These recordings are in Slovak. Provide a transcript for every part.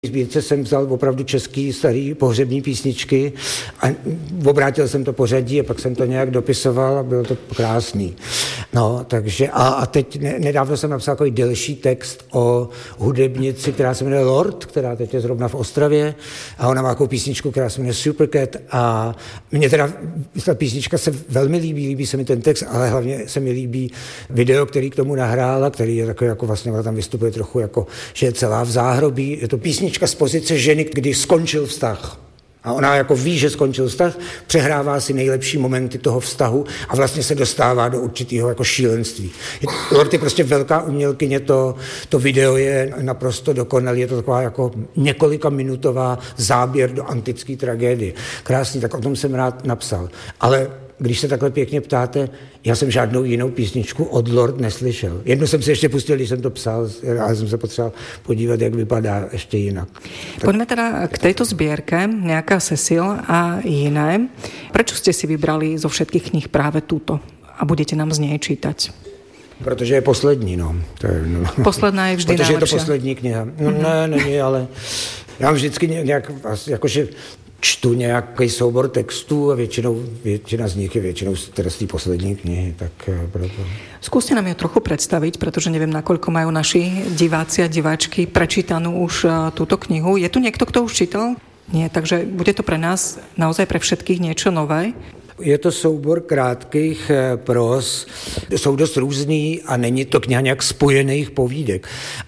V sbírce jsem vzal opravdu český starý pohřební písničky a obrátil jsem to pořadí a pak jsem to nějak dopisoval a bylo to krásný. No, takže a teď nedávno jsem napsal takový delší text o hudebnici, která se jmenuje Lord, která teď je zrovna v Ostravě a ona má takovou písničku, která se jmenuje Supercat a mně teda ta písnička se velmi líbí se mi ten text, ale hlavně se mi líbí video, který k tomu nahrála, který je takový jako vlastně, tam vystupuje trochu jako, že je celá v záhrobí. Je to písnička z pozice ženy, kdy skončil vztah. A ona jako ví, že skončil vztah, přehrává si nejlepší momenty toho vztahu a vlastně se dostává do určitého jako šílenství. Lord je prostě velká umělkyně, to video je naprosto dokonalé, je to taková jako několika minutová záběr do antické tragédie. Krásný, tak o tom jsem rád napsal. Ale když se takhle pěkně ptáte, já jsem žádnou jinou písničku od Lord neslyšel. Jednu jsem si ještě pustil, když jsem to psal, ale jsem se potřeboval podívat, jak vypadá ještě jinak. Poďme teda k tejto zbierke, nejaká Cecil a jiné. Prečo ste si vybrali zo všetkých knih práve túto a budete nám z nej čítať? Protože je poslední, no. Posledná je vždy protože najlepšia. Protože je to poslední kniha. No ne, není, ale já mám vždycky nějak, jakože čtu nějaký soubor textů a většina z nich je většinou z té poslední knihy, tak proto. Skúste nám ju trochu predstaviť, pretože neviem, nakoľko majú naši diváci a diváčky prečítanú už túto knihu. Je tu niekto, kto už čítal? Nie, takže bude to pre nás naozaj pre všetkých niečo nové. Je to soubor krátkých próz, jsou dost různý a není to kniha nějak spojených povídek,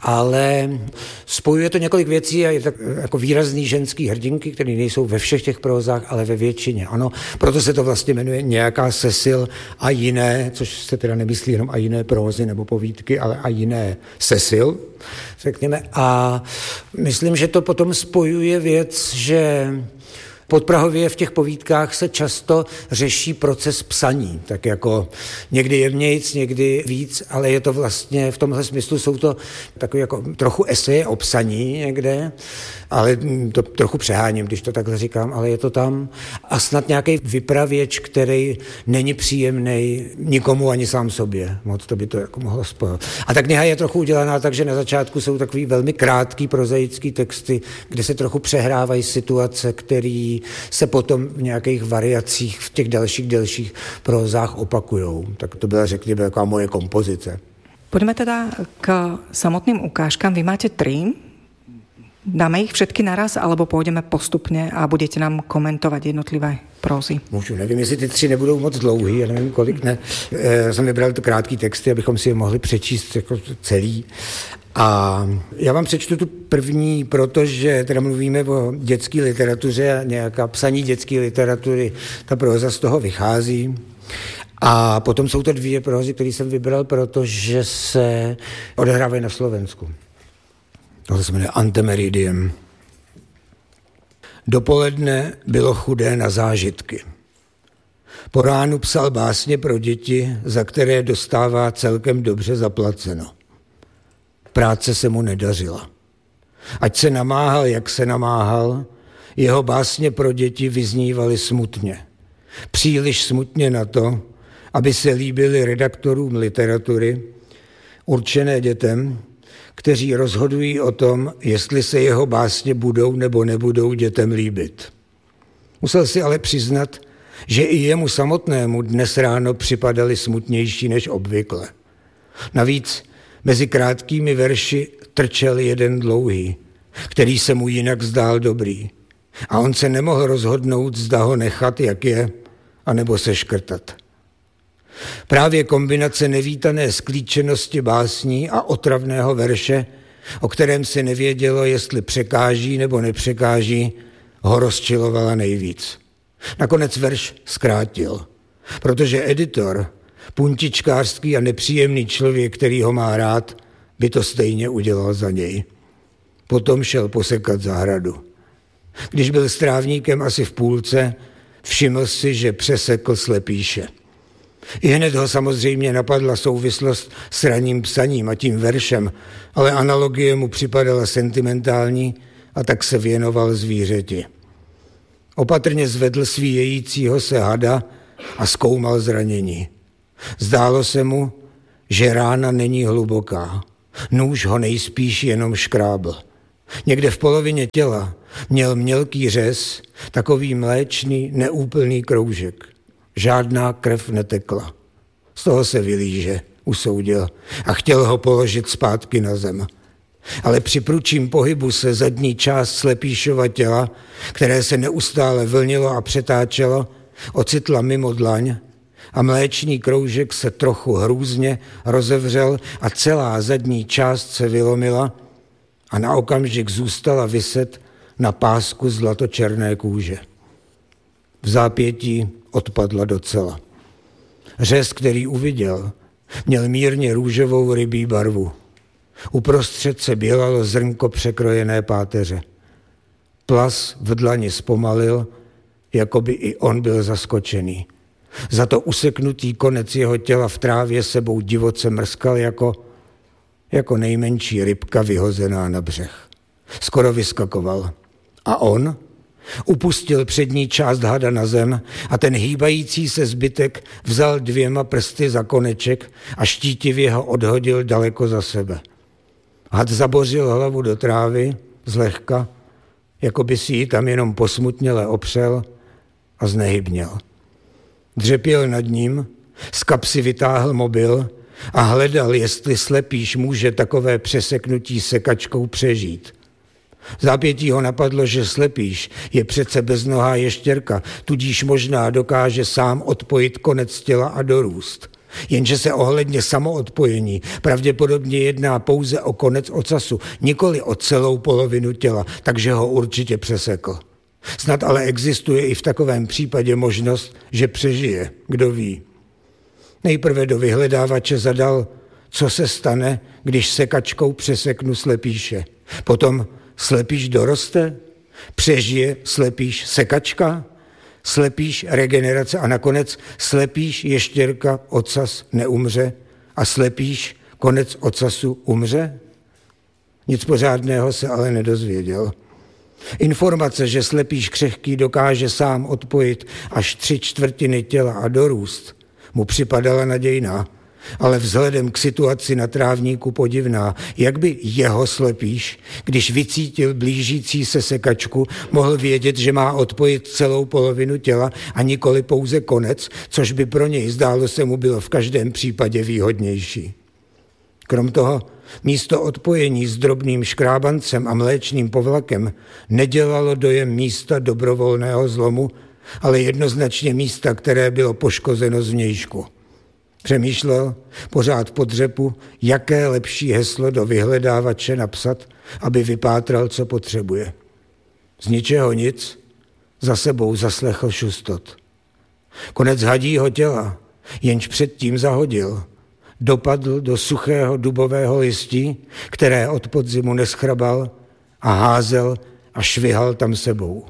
ale spojuje to několik věcí a je tak jako výrazný ženský hrdinky, které nejsou ve všech těch prózách, ale ve většině. Ano, proto se to vlastně jmenuje nějaká Cecil a jiné, což se teda nemyslí jenom a jiné prózy nebo povídky, ale a jiné Cecil, řekněme. A myslím, že to potom spojuje věc, že podprahově v těch povídkách se často řeší proces psaní, tak jako někdy jemnějc, někdy víc, ale je to vlastně v tomhle smyslu jsou to takové jako trochu eseje o psaní někde, ale to trochu přeháním, když to takhle říkám, ale je to tam a snad nějaký vypravěč, který není příjemný nikomu ani sám sobě. Moc to by to jako mohlo spojit. A ta kniha je trochu udělaná tak, že na začátku jsou takový velmi krátký prozaický texty, kde se trochu přehrávají situace, které se potom v nějakých variacích v těch dalších prózách opakujou. Tak to byla, řekněme, taková moje kompozice. Poďme teda k samotným ukážkám. Vy máte 3. Dáme ich všetky naraz, alebo pôjdeme postupne a budete nám komentovať jednotlivé prózy? Můžu, nevím, jestli ty 3 nebudou moc dlouhý, já nevím, kolik ne. Já jsem vybral to krátký texty, abychom si je mohli přečíst jako celý. A já vám přečtu tu první, protože teda mluvíme o dětské literatuře a nějaká psaní dětské literatury, ta próza z toho vychází. A potom jsou to 2 prózy, které jsem vybral, protože se odehrávají na Slovensku. Tohle se jmenuje Antemeridiem. Dopoledne bylo chudé na zážitky. Po ránu psal básně pro děti, za které dostává celkem dobře zaplaceno. Práce se mu nedařila. Ať se namáhal, jak se namáhal, jeho básně pro děti vyznívaly smutně. Příliš smutně na to, aby se líbily redaktorům literatury, určené dětem, kteří rozhodují o tom, jestli se jeho básně budou nebo nebudou dětem líbit. Musel si ale přiznat, že i jemu samotnému dnes ráno připadaly smutnější než obvykle. Navíc mezi krátkými verši trčel jeden dlouhý, který se mu jinak zdál dobrý. A on se nemohl rozhodnout, zda ho nechat, jak je, anebo se škrtat. Právě kombinace nevítané sklíčenosti básní a otravného verše, o kterém se nevědělo, jestli překáží nebo nepřekáží, ho rozčilovala nejvíc. Nakonec verš zkrátil, protože editor, puntičkářský a nepříjemný člověk, který ho má rád, by to stejně udělal za něj. Potom šel posekat zahradu. Když byl strávníkem asi v půlce, všiml si, že přesekl slepýše. I hned ho samozřejmě napadla souvislost s ranním psaním a tím veršem, ale analogie mu připadala sentimentální a tak se věnoval zvířeti. Opatrně zvedl svíjejícího se hada a zkoumal zranění. Zdálo se mu, že rána není hluboká. Nůž ho nejspíš jenom škrábl. Někde v polovině těla měl mělký řez, takový mléčný, neúplný kroužek. Žádná krev netekla. Z toho se vylíže, usoudil, a chtěl ho položit zpátky na zem. Ale při prudším pohybu se zadní část Slepýšova těla, které se neustále vlnilo a přetáčelo, ocitla mimo dlaň a mléčný kroužek se trochu hrůzně rozevřel a celá zadní část se vylomila a na okamžik zůstala viset na pásku zlatočerné kůže. V zápětí odpadla docela. Řez, který uviděl, měl mírně růžovou rybí barvu. Uprostřed se bělalo zrnko překrojené páteře. Plas v dlani zpomalil, jako by i on byl zaskočený. Za to useknutý konec jeho těla v trávě sebou divoce mrskal jako nejmenší rybka vyhozená na břeh. Skoro vyskakoval. A on upustil přední část hada na zem a ten hýbající se zbytek vzal 2 prsty za koneček a štítivě ho odhodil daleko za sebe. Had zabořil hlavu do trávy, zlehka, jako by si ji tam jenom posmutněle opřel a znehybněl. Dřepěl nad ním, z kapsy vytáhl mobil a hledal, jestli Slepýš může takové přeseknutí sekačkou přežít. Zápětí ho napadlo, že Slepýš je přece beznohá ještěrka, tudíž možná dokáže sám odpojit konec těla a dorůst. Jenže se ohledně samoodpojení pravděpodobně jedná pouze o konec ocasu, nikoli o celou polovinu těla, takže ho určitě přesekl. Snad ale existuje i v takovém případě možnost, že přežije, kdo ví. Nejprve do vyhledávače zadal, co se stane, když sekačkou přeseknu Slepýše. Potom Slepýš doroste, přežije Slepýš sekačka, Slepýš regenerace a nakonec Slepýš ještěrka ocas neumře a Slepýš konec ocasu umře? Nic pořádného se ale nedozvěděl. Informace, že Slepýš křehký dokáže sám odpojit až 3/4 těla a dorůst, mu připadala nadějná, ale vzhledem k situaci na trávníku podivná, jak by jeho Slepýš, když vycítil blížící se sekačku, mohl vědět, že má odpojit celou polovinu těla a nikoli pouze konec, což by pro něj zdálo se mu bylo v každém případě výhodnější. Krom toho, místo odpojení s drobným škrábancem a mléčným povlakem nedělalo dojem místa dobrovolného zlomu, ale jednoznačně místa, které bylo poškozeno zvnějšku. Přemýšlel, pořád po dřepu, jaké lepší heslo do vyhledávače napsat, aby vypátral, co potřebuje. Z ničeho nic, za sebou zaslechl šustot. Konec hadího těla, jenž předtím zahodil, dopadl do suchého dubového listí, které od podzimu neschrabal a házel a švihal tam sebou.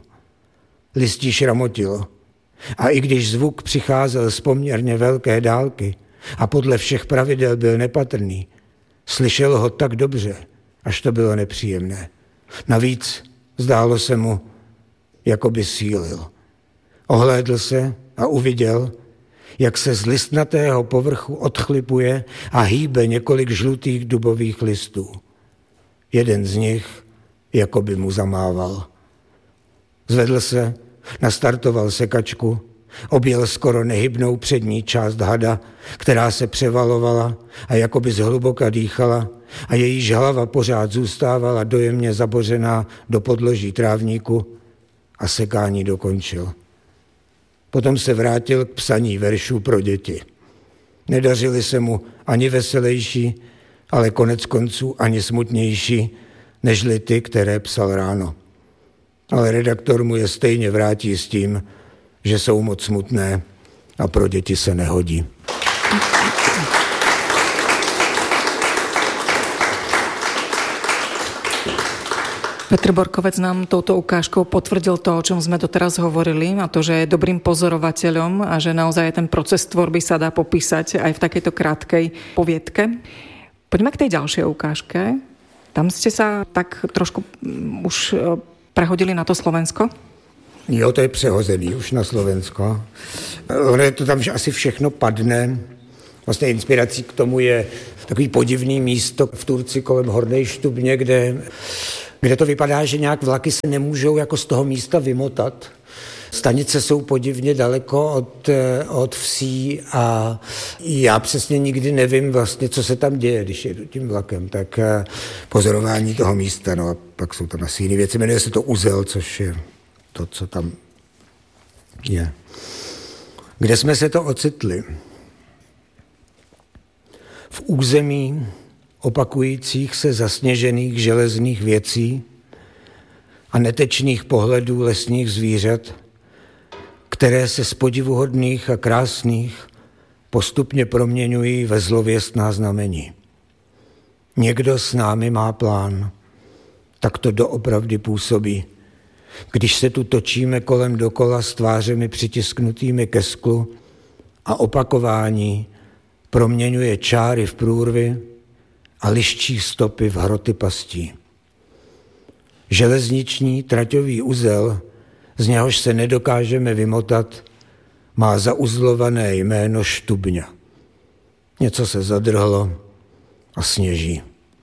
Listí šramotilo. A i když zvuk přicházel z poměrně velké dálky a podle všech pravidel byl nepatrný, slyšel ho tak dobře, až to bylo nepříjemné. Navíc zdálo se mu, jako by sílil. Ohlédl se a uviděl, jak se z listnatého povrchu odchlipuje a hýbe několik žlutých dubových listů. Jeden z nich jako by mu zamával. Zvedl se, nastartoval sekačku, objel skoro nehybnou přední část hada, která se převalovala a jakoby zhluboka dýchala a jejíž hlava pořád zůstávala dojemně zabořená do podloží trávníku a sekání dokončil. Potom se vrátil k psaní veršů pro děti. Nedařily se mu ani veselější, ale konec konců ani smutnější, nežli ty, které psal ráno. Ale redaktor mu je stejně vrátí s tím, že jsou moc smutné a pro děti se nehodí. Petr Borkovec nám touto ukážkou potvrdil to, o čom sme doteraz hovorili, a to, že je dobrým pozorovateľom a že naozaj ten proces tvorby sa dá popísať aj v takejto krátkej poviedke. Poďme k tej ďalšej ukážke. Tam ste sa tak trošku už prehodili na to Slovensko? Jo, to je přehozený už na Slovensko. Ono je to tam, že asi všechno padne. Vlastně inspirací k tomu je takový podivný místo v Turci kolem Hornej Štubně, kde kde to vypadá, že nějak vlaky se nemůžou jako z toho místa vymotat. Stanice jsou podivně daleko od vsí a já přesně nikdy nevím vlastně, co se tam děje, když jedu tím vlakem. Tak pozorování toho místa, no a pak jsou tam asi jiné věci. Jmenuje se to uzel, což je to, co tam je. Kde jsme se to ocitli? V území opakujících se zasněžených železných věcí a netečných pohledů lesních zvířat, které se z podivuhodných a krásných postupně proměňují ve zlověstná znamení. Někdo s námi má plán, tak to doopravdy působí. Když se tu točíme kolem dokola s tvářemi přitisknutými ke sklu a opakování proměňuje čáry v průrvy a liščí stopy v hroty pastí. Železniční traťový uzel, z něhož se nedokážeme vymotat, má zauzlované jméno Štubňa. Něco se zadrhlo a sněží.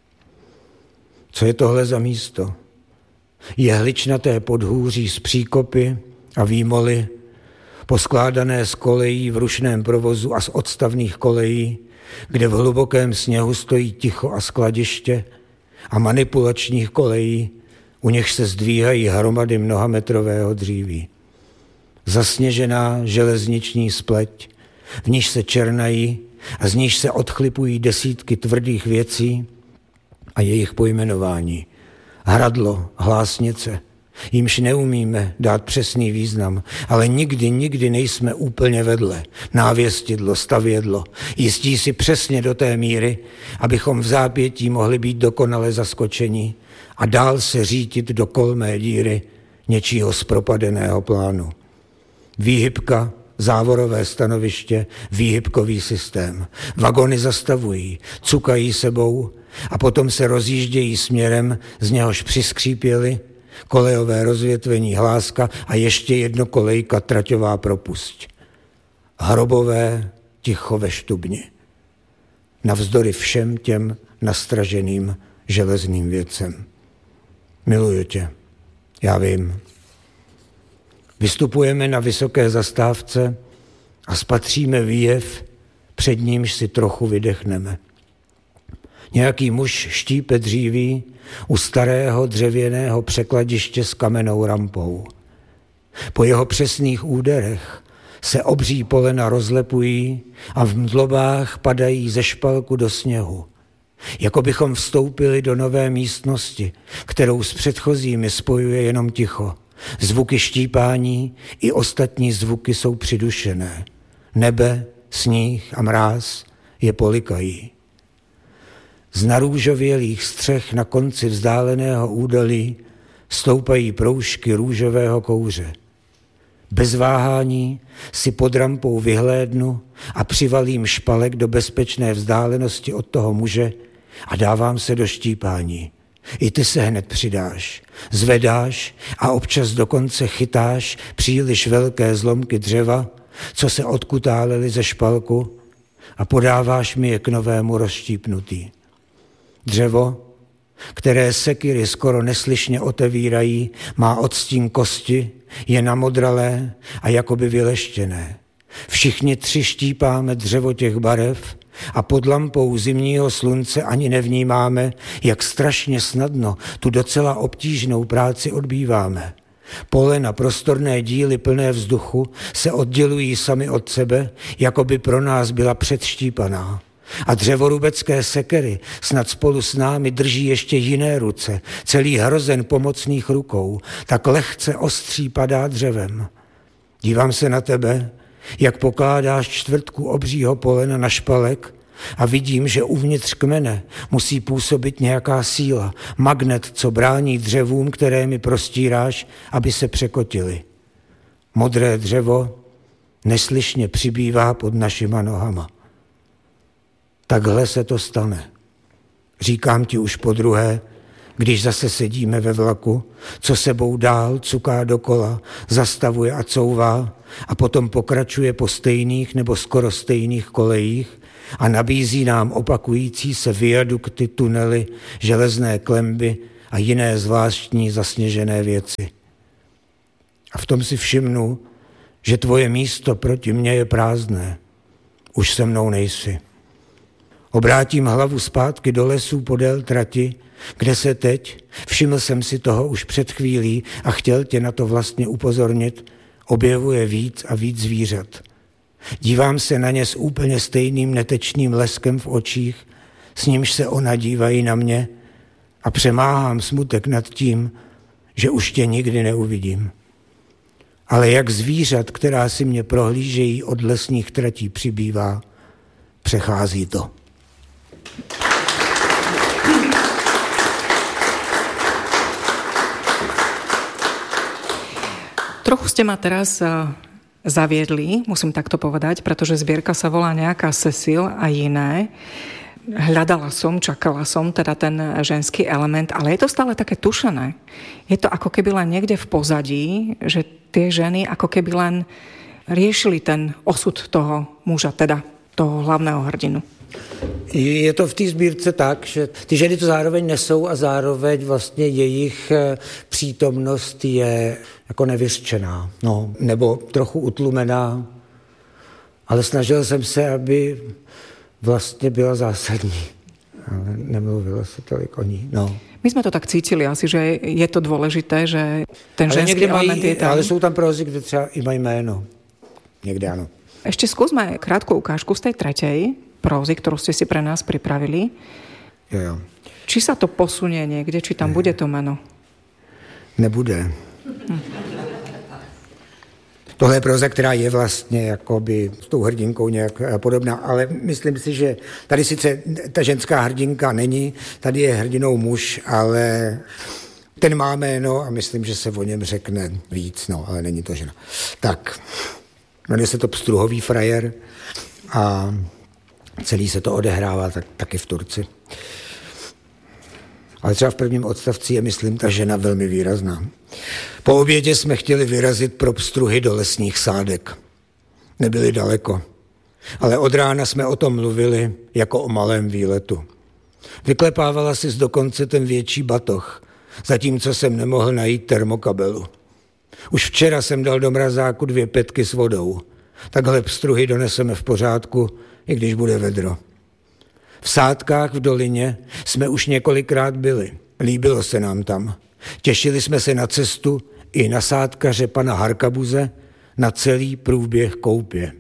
Co je tohle za místo? Jehličnaté podhůří z příkopy a výmoly, poskládané z kolejí v rušném provozu a z odstavných kolejí, kde v hlubokém sněhu stojí ticho a skladiště, a manipulačních kolejí, u nich se zdvíhají hromady mnohametrového dříví. Zasněžená železniční spleť, v níž se černají a z níž se odchlipují desítky tvrdých věcí a jejich pojmenování. Hradlo, hlásnice, jimž neumíme dát přesný význam, ale nikdy nejsme úplně vedle. Návěstidlo, stavědlo, jistí si přesně do té míry, abychom v zápětí mohli být dokonale zaskočeni a dál se řítit do kolmé díry něčího zpropadeného plánu. Výhybka, závorové stanoviště, výhybkový systém. Vagony zastavují, cukají sebou a potom se rozjíždějí směrem, z něhož přiskřípěli kolejové rozvětvení hláska a ještě jedno kolejka traťová propusť. Hrobové ticho ve Štubni. Navzdory všem těm nastraženým železným věcem. Miluju tě, já vím. Vystupujeme na vysoké zastávce a spatříme výjev, před nímž si trochu vydechneme. Nějaký muž štípe dříví u starého dřevěného překladiště s kamennou rampou. Po jeho přesných úderech se obří polena rozlepují a v mdlobách padají ze špalku do sněhu. Jako bychom vstoupili do nové místnosti, kterou s předchozími spojuje jenom ticho. Zvuky štípání i ostatní zvuky jsou přidušené. Nebe, sníh a mráz je polikají. Z narůžovělých střech na konci vzdáleného údolí stoupají proužky růžového kouře. Bez váhání si pod rampou vyhlédnu a přivalím špalek do bezpečné vzdálenosti od toho muže a dávám se do štípání. I ty se hned přidáš, zvedáš a občas dokonce chytáš příliš velké zlomky dřeva, co se odkutálely ze špalku, a podáváš mi je k novému rozštípnutí. Dřevo, které sekyry skoro neslyšně otevírají, má odstín kosti, je namodralé a jakoby vyleštěné. Všichni tři štípáme dřevo těch barev a pod lampou zimního slunce ani nevnímáme, jak strašně snadno tu docela obtížnou práci odbýváme. Pole na prostorné díly plné vzduchu se oddělují sami od sebe, jako by pro nás byla předštípaná. A dřevorubecké sekery snad spolu s námi drží ještě jiné ruce, celý hrozen pomocných rukou, tak lehce ostří padá dřevem. Dívám se na tebe, jak pokládáš čtvrtku obřího polena na špalek a vidím, že uvnitř kmene musí působit nějaká síla, magnet, co brání dřevům, které mi prostíráš, aby se překotily. Modré dřevo neslyšně přibývá pod našima nohama. Takhle se to stane. Říkám ti už podruhé, když zase sedíme ve vlaku, co sebou dál cuká dokola, zastavuje a couvá a potom pokračuje po stejných nebo skoro stejných kolejích a nabízí nám opakující se viadukty, tunely, železné klemby a jiné zvláštní zasněžené věci. A v tom si všimnu, že tvoje místo proti mně je prázdné. Už se mnou nejsi. Obrátím hlavu zpátky do lesů podél trati, kde se teď, všiml jsem si toho už před chvílí a chtěl tě na to vlastně upozornit, objevuje víc a víc zvířat. Dívám se na ně s úplně stejným netečným leskem v očích, s nímž se ona dívají na mě a přemáhám smutek nad tím, že už tě nikdy neuvidím. Ale jak zvířat, která si mě prohlížejí od lesních tratí přibývá, přechází to. Trochu ste ma teraz zaviedli, musím takto povedať, pretože zbierka sa volá nejaká Cecil a iné. Hľadala som, čakala som teda ten ženský element, ale je to stále také tušené. Je to ako keby len niekde v pozadí, že tie ženy ako keby len riešili ten osud toho muža, teda toho hlavného hrdinu. Je to v té sbírce tak, že ty ženy to zároveň nesou a zároveň vlastně jejich přítomnost je jako nevyřčená, no, nebo trochu utlumená, ale snažil jsem se, aby vlastně byla zásadní. Ale nemluvilo se tolik o ní, no. My jsme to tak cítili asi, že je to důležité, že ten ženský element je tam. Ale jsou tam prózy, kde třeba i mají jméno. Někde ano. Ešte skúsme krátku ukážku z tej tretej prózy, ktorú ste si pre nás pripravili. Jo. Či sa to posunie niekde, či tam bude to meno? Nebude. Tohle je próza, která je vlastně jakoby s tou hrdinkou nějak podobná, ale myslím si, že tady sice ta ženská hrdinka není, tady je hrdinou muž, ale ten má jméno a myslím, že se o něm řekne víc, no, ale není to žena. Tak, jmenuje se to Pstruhový frajer a celý se to odehrává taky v Turci. Ale třeba v prvním odstavci je, myslím, ta žena velmi výrazná. Po obědě jsme chtěli vyrazit pro pstruhy do lesních sádek. Nebyli daleko, ale od rána jsme o tom mluvili jako o malém výletu. Vyklepávala si dokonce ten větší batoh, zatímco jsem nemohl najít termokabelu. Už včera jsem dal do mrazáku 2 petky s vodou. Takhle pstruhy doneseme v pořádku, i když bude vedro. V sádkách v dolině jsme už několikrát byli. Líbilo se nám tam. Těšili jsme se na cestu i na sádkaře pana Harkabuze, na celý průběh koupě.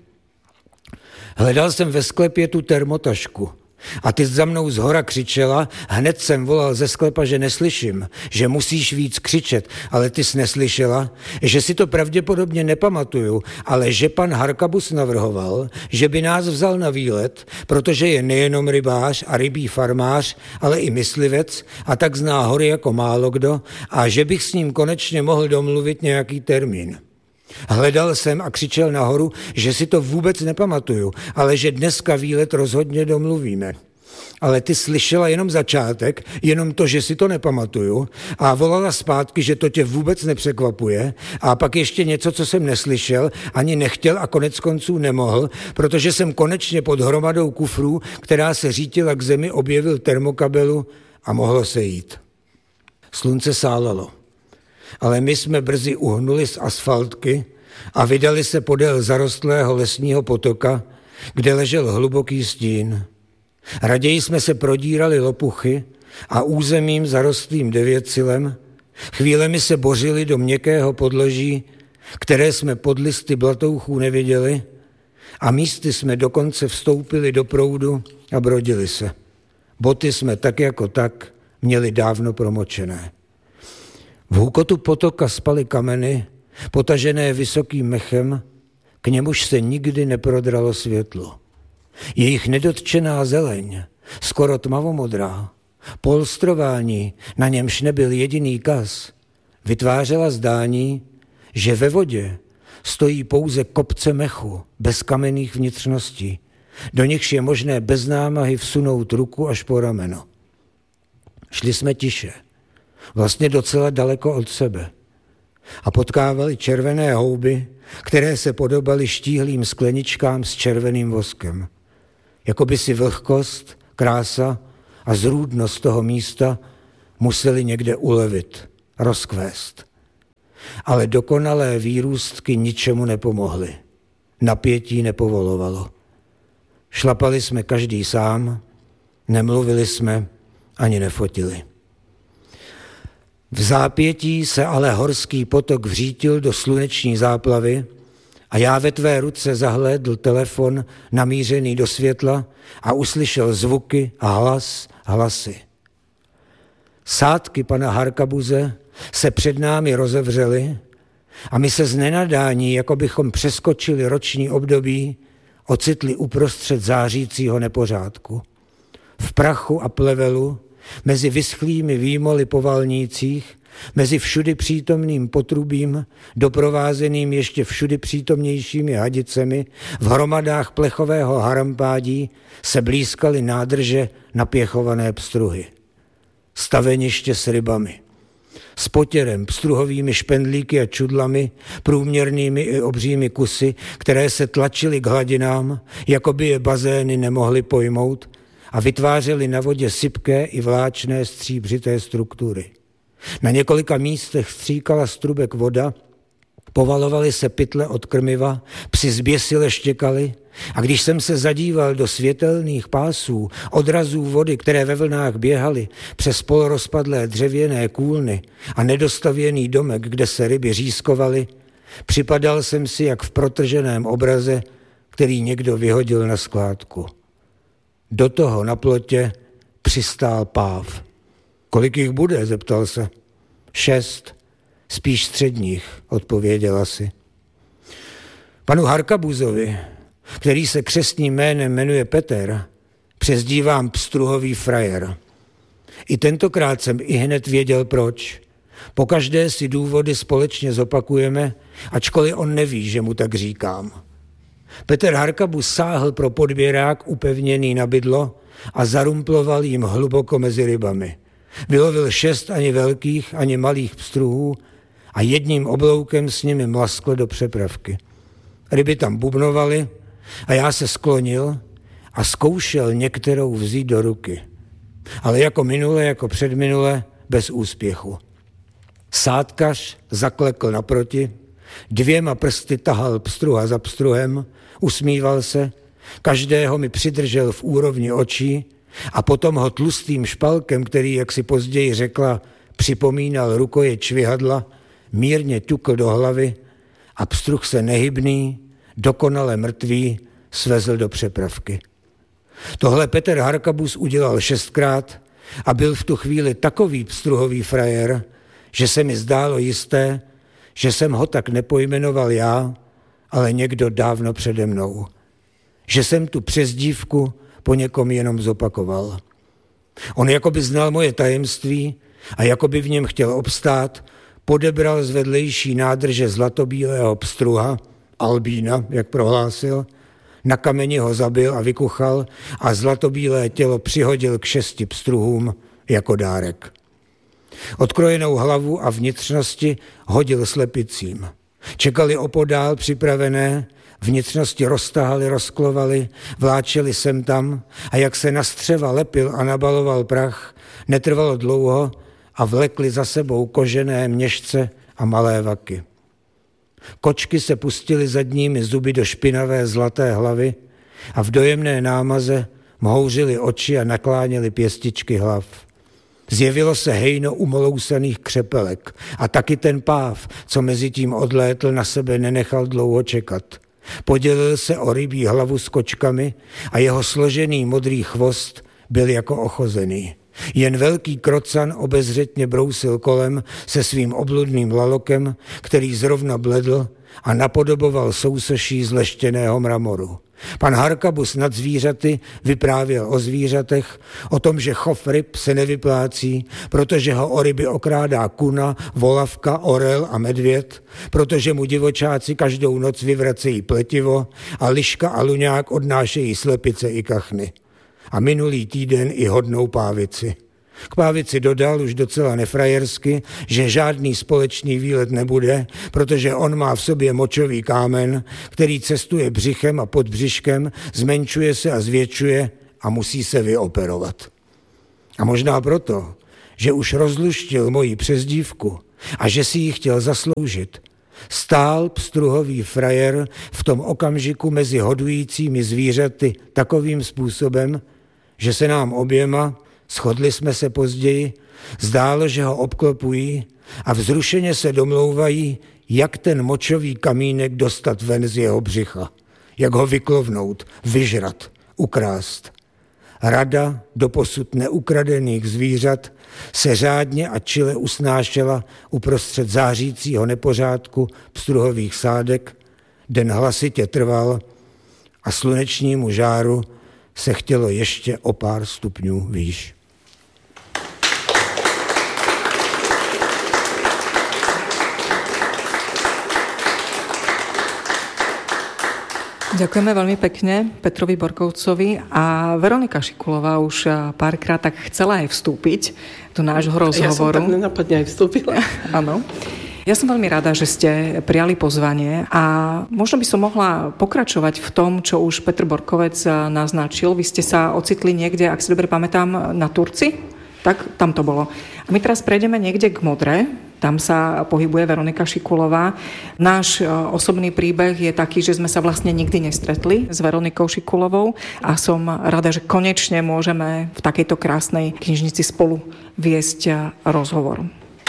Hledal jsem ve sklepě tu termotašku a ty za mnou zhora křičela, hned jsem volal ze sklepa, že neslyším, že musíš víc křičet, ale ty jsi neslyšela, že si to pravděpodobně nepamatuju, ale že pan Harkabus navrhoval, že by nás vzal na výlet, protože je nejenom rybář a rybí farmář, ale i myslivec a tak zná hory jako málo kdo a že bych s ním konečně mohl domluvit nějaký termín. Hledal jsem a křičel nahoru, že si to vůbec nepamatuju, ale že dneska výlet rozhodně domluvíme. Ale ty slyšela jenom začátek, jenom to, že si to nepamatuju a volala zpátky, že to tě vůbec nepřekvapuje a pak ještě něco, co jsem neslyšel, ani nechtěl a konec konců nemohl, protože jsem konečně pod hromadou kufrů, která se řítila k zemi, objevil termokabelu a mohlo se jít. Slunce sálalo. Ale my jsme brzy uhnuli z asfaltky a vydali se podél zarostlého lesního potoka, kde ležel hluboký stín. Raději jsme se prodírali lopuchy a územím zarostlým devětcilem, chvílemi se bořili do měkkého podloží, které jsme pod listy blatouchů neviděli a místy jsme dokonce vstoupili do proudu a brodili se. Boty jsme tak jako tak měli dávno promočené. V hůkotu potoka spaly kameny, potažené vysokým mechem, k němuž se nikdy neprodralo světlo. Jejich nedotčená zeleň, skoro tmavomodrá, polstrování, na němž nebyl jediný kas, vytvářela zdání, že ve vodě stojí pouze kopce mechu, bez kamenných vnitřností, do nichž je možné bez námahy vsunout ruku až po rameno. Šli jsme tiše. Vlastně docela daleko od sebe. A potkávali červené houby, které se podobaly štíhlým skleničkám s červeným voskem. Jakoby si vlhkost, krása a zrůdnost toho místa museli někde ulevit, rozkvést. Ale dokonalé výrůstky ničemu nepomohly. Napětí nepovolovalo. Šlapali jsme každý sám, nemluvili jsme ani nefotili. V zápětí se ale horský potok vřítil do sluneční záplavy a já ve tvé ruce zahlédl telefon namířený do světla a uslyšel zvuky a hlasy. Sádky pana Harkabuze se před námi rozevřely a my se z nenadání, jako bychom přeskočili roční období, ocitli uprostřed zářícího nepořádku. V prachu a plevelu, mezi vyschlými výmoly po valnících, mezi všudy přítomným potrubím, doprovázeným ještě všudy přítomnějšími hadicemi, v hromadách plechového harampádí se blýskaly nádrže napěchované pstruhy. Staveniště s rybami. S potěrem, pstruhovými špendlíky a čudlami, průměrnými i obřími kusy, které se tlačily k hladinám, jako by je bazény nemohly pojmout a vytvářely na vodě sypké i vláčné stříbřité struktury. Na několika místech stříkala z trubek voda, povalovaly se pytle od krmiva, psi zběsile štěkali a když jsem se zadíval do světelných pásů, odrazů vody, které ve vlnách běhaly přes polorozpadlé dřevěné kůlny a nedostavěný domek, kde se ryby řízkovaly, připadal jsem si jak v protrženém obraze, který někdo vyhodil na skládku. Do toho na plotě přistál páv. Kolik jich bude, zeptal se. 6, spíš středních, odpověděla si. Panu Harkabuzovi, který se křestním jménem jmenuje Petr, přezdívám pstruhový frajer. I tentokrát jsem ihned věděl proč. Pokaždé si důvody společně zopakujeme, ačkoliv on neví, že mu tak říkám. Petr Harkabuz sáhl pro podběrák upevněný na bydlo a zarumploval jim hluboko mezi rybami. Vylovil 6 ani velkých, ani malých pstruhů a jedním obloukem s nimi mlaskl do přepravky. Ryby tam bubnovaly a já se sklonil a zkoušel některou vzít do ruky. Ale jako minule, jako předminule, bez úspěchu. Sádkař zaklekl naproti, 2 prsty tahal pstruha za pstruhem, usmíval se, každého mi přidržel v úrovni očí a potom ho tlustým špalkem, který, jak si později řekla, připomínal rukoje čvihadla, mírně ťukl do hlavy a pstruh se nehybný, dokonale mrtvý, svezl do přepravky. Tohle Petr Harkabuz udělal 6krát a byl v tu chvíli takový pstruhový frajer, že se mi zdálo jisté, že jsem ho tak nepojmenoval já, ale někdo dávno přede mnou. Že jsem tu přezdívku po někom jenom zopakoval. On jakoby znal moje tajemství a jakoby v něm chtěl obstát, podebral z vedlejší nádrže zlatobílého pstruha, albína, jak prohlásil, na kameni ho zabil a vykuchal a zlatobílé tělo přihodil k 6 pstruhům jako dárek. Odkrojenou hlavu a vnitřnosti hodil slepicím. Čekali opodál připravené, vnitřnosti roztahali, rozklovali, vláčeli sem tam a jak se na střeva lepil a nabaloval prach, netrvalo dlouho a vlekli za sebou kožené měšce a malé vaky. Kočky se pustily zadními zuby do špinavé zlaté hlavy a v dojemné námaze mhouřily oči a nakláněly pěstičky hlav. Zjevilo se hejno umolousaných křepelek a taky ten páv, co mezi tím odlétl, na sebe nenechal dlouho čekat. Podělil se o rybí hlavu s kočkami a jeho složený modrý chvost byl jako ochozený. Jen velký krocan obezřetně brousil kolem se svým obludným lalokem, který zrovna bledl a napodoboval sousoší z leštěného mramoru. Pan Harkabuz nad zvířaty vyprávěl o zvířatech, o tom, že chov ryb se nevyplácí, protože ho o ryby okrádá kuna, volavka, orel a medvěd, protože mu divočáci každou noc vyvracejí pletivo a liška a luňák odnášejí slepice i kachny. A minulý týden i hodnou pávici. K pávici dodal už docela nefrajersky, že žádný společný výlet nebude, protože on má v sobě močový kámen, který cestuje břichem a pod břiškem, zmenšuje se a zvětšuje a musí se vyoperovat. A možná proto, že už rozluštil moji přezdívku a že si ji chtěl zasloužit, stál pstruhový frajer v tom okamžiku mezi hodujícími zvířaty takovým způsobem, že se nám oběma, shodli jsme se později, zdálo, že ho obklopují a vzrušeně se domlouvají, jak ten močový kamínek dostat ven z jeho břicha, jak ho vyklovnout, vyžrat, ukrást. Rada doposud neukradených zvířat se řádně a čile usnášela uprostřed zářícího nepořádku pstruhových sádek, den hlasitě trval a slunečnímu žáru se chtělo ještě o pár stupňů výš. Ďakujeme veľmi pekne Petrovi Borkovcovi a Veronika Šikulová už párkrát tak chcela aj vstúpiť do nášho rozhovoru. Ja som tak nenapadne aj vstúpila. Áno. Ja som veľmi rada, že ste prijali pozvanie a možno by som mohla pokračovať v tom, čo už Petr Borkovec naznačil. Vy ste sa ocitli niekde, ak si dobre pamätám, na Turci? Tak tam to bolo. A my teraz prejdeme niekde k Modre. Tam sa pohybuje Veronika Šikulová. Náš osobný príbeh je taký, že sme sa vlastne nikdy nestretli s Veronikou Šikulovou a som rada, že konečne môžeme v takejto krásnej knižnici spolu viesť rozhovor.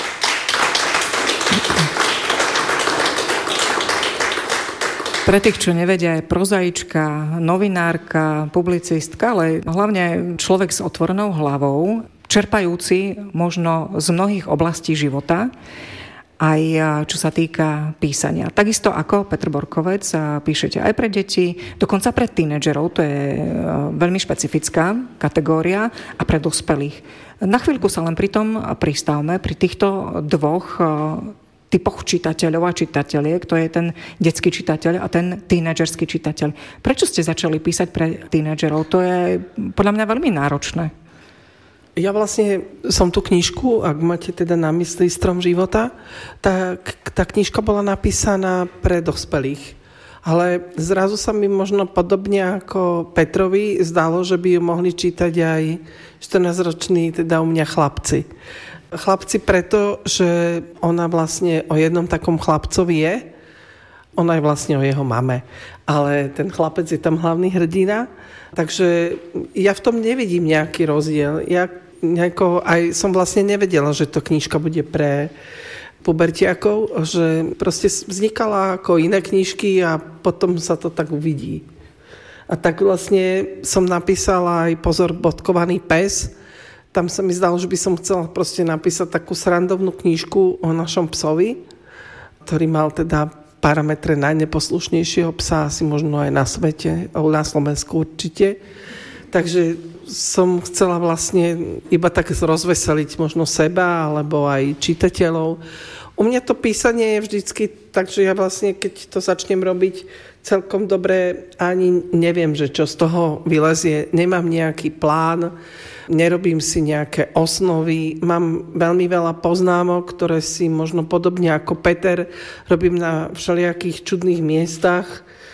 Pre tých, čo nevedia, je prozaička, novinárka, publicistka, ale hlavne človek s otvorenou hlavou, čerpajúci možno z mnohých oblastí života, aj čo sa týka písania. Takisto ako Petr Borkovec píšete aj pre deti, dokonca pre tínedžerov, to je veľmi špecifická kategória, a pre dospelých. Na chvíľku sa len pri tom pristavme, pri týchto dvoch typoch čitateľov a čitateľiek, to je ten detský čitateľ a ten tínedžerský čitateľ. Prečo ste začali písať pre tínedžerov? To je podľa mňa veľmi náročné. Ja vlastne som tú knižku, ak máte teda na mysli Strom života, tak tá knižka bola napísaná pre dospelých. Ale zrazu sa mi možno podobne ako Petrovi zdalo, že by ju mohli čítať aj 14-roční, teda u mňa chlapci. Chlapci preto, že ona vlastne o jednom takom chlapcovi je, ona je vlastne o jeho mame, ale ten chlapec je tam hlavný hrdina. Takže ja v tom nevidím nejaký rozdiel. Ja aj som vlastne nevedela, že to knižka bude pre pubertiakov, že proste vznikala ako iné knižky a potom sa to tak uvidí. A tak vlastne som napísala aj Pozor, bodkovaný pes. Tam sa mi zdalo, že by som chcela proste napísať takú srandovnú knižku o našom psovi, ktorý mal teda parametre najneposlušnejšieho psa asi možno aj na svete, na Slovensku určite. Takže som chcela vlastne iba tak rozveseliť možno seba alebo aj čitateľov. U mňa to písanie je vždycky tak, že ja vlastne, keď to začnem robiť celkom dobre, ani neviem, že čo z toho vylezie. Nemám nejaký plán, nerobím si nejaké osnovy, mám veľmi veľa poznámok, ktoré si možno podobne ako Peter robím na všelijakých čudných miestach